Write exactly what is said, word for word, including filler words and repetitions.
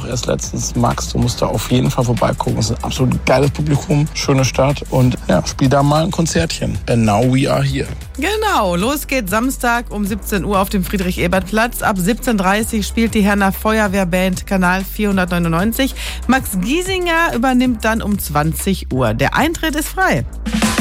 erst letztens. Max, du musst da auf jeden Fall vorbeigucken. Es ist ein absolut geiles Publikum, schöne Stadt und ja, spiel da mal ein Konzertchen. And now we are here. Genau, los geht's Samstag um siebzehn Uhr auf dem Friedrich-Ebert-Platz. Ab siebzehn Uhr dreißig spielt die Herner Feuerwehrband Kanal vierhundertneunundneunzig. Max Giesinger übernimmt dann um zwanzig Uhr. Der Eintritt ist frei.